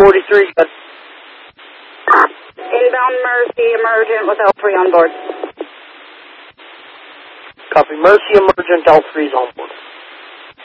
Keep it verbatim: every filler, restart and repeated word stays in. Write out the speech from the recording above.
forty-three, good. Inbound Mercy, emergent with L three on board. Copy. Mercy, emergent, L three's on board.